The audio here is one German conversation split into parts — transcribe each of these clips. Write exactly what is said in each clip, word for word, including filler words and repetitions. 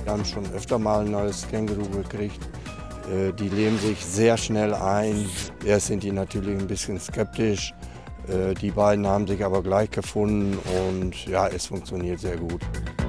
Wir haben schon öfter mal ein neues Känguru gekriegt. Äh, die leben sich sehr schnell ein. Erst sind die natürlich ein bisschen skeptisch. Äh, die beiden haben sich aber gleich gefunden und ja, es funktioniert sehr gut.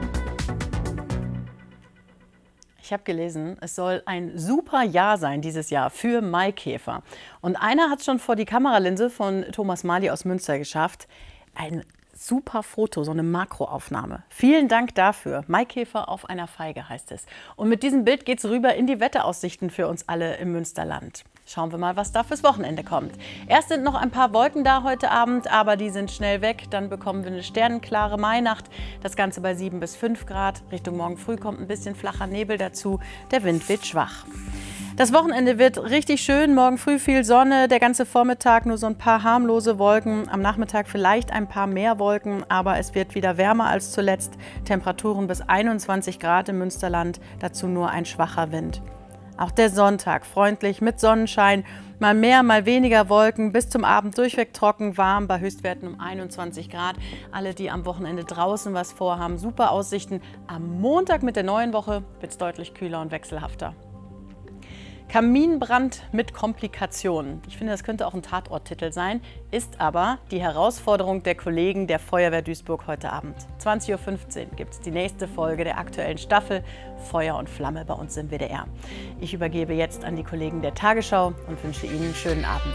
Ich habe gelesen, es soll ein super Jahr sein dieses Jahr für Maikäfer. Und einer hat es schon vor die Kameralinse von Thomas Mali aus Münster geschafft. Ein super Foto, so eine Makroaufnahme. Vielen Dank dafür. Maikäfer auf einer Feige heißt es. Und mit diesem Bild geht es rüber in die Wetteraussichten für uns alle im Münsterland. Schauen wir mal, was da fürs Wochenende kommt. Erst sind noch ein paar Wolken da heute Abend, aber die sind schnell weg. Dann bekommen wir eine sternenklare Mainacht. Das Ganze bei sieben bis fünf Grad. Richtung morgen früh kommt ein bisschen flacher Nebel dazu. Der Wind weht schwach. Das Wochenende wird richtig schön. Morgen früh viel Sonne, der ganze Vormittag nur so ein paar harmlose Wolken. Am Nachmittag vielleicht ein paar mehr Wolken, aber es wird wieder wärmer als zuletzt. Temperaturen bis einundzwanzig Grad im Münsterland, dazu nur ein schwacher Wind. Auch der Sonntag freundlich mit Sonnenschein, mal mehr, mal weniger Wolken, bis zum Abend durchweg trocken, warm, bei Höchstwerten um einundzwanzig Grad. Alle, die am Wochenende draußen was vorhaben, super Aussichten. Am Montag mit der neuen Woche wird es deutlich kühler und wechselhafter. Kaminbrand mit Komplikationen. Ich finde, das könnte auch ein Tatorttitel sein, ist aber die Herausforderung der Kollegen der Feuerwehr Duisburg heute Abend. zwanzig Uhr fünfzehn gibt es die nächste Folge der aktuellen Staffel Feuer und Flamme bei uns im W D R. Ich übergebe jetzt an die Kollegen der Tagesschau und wünsche Ihnen einen schönen Abend.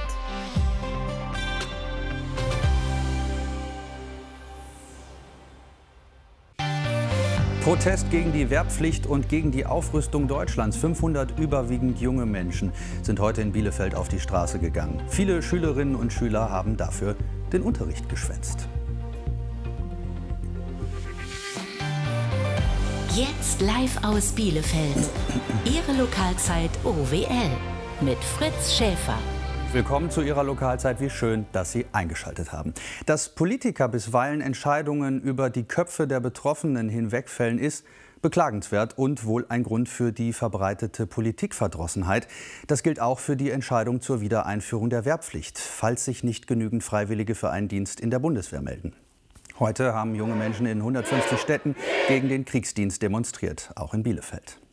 Protest gegen die Wehrpflicht und gegen die Aufrüstung Deutschlands. fünfhundert überwiegend junge Menschen sind heute in Bielefeld auf die Straße gegangen. Viele Schülerinnen und Schüler haben dafür den Unterricht geschwänzt. Jetzt live aus Bielefeld. Ihre Lokalzeit O W L mit Fritz Schäfer. Willkommen zu Ihrer Lokalzeit. Wie schön, dass Sie eingeschaltet haben. Dass Politiker bisweilen Entscheidungen über die Köpfe der Betroffenen hinwegfällen, ist beklagenswert und wohl ein Grund für die verbreitete Politikverdrossenheit. Das gilt auch für die Entscheidung zur Wiedereinführung der Wehrpflicht, falls sich nicht genügend Freiwillige für einen Dienst in der Bundeswehr melden. Heute haben junge Menschen in hundertfünfzig Städten gegen den Kriegsdienst demonstriert, auch in Bielefeld.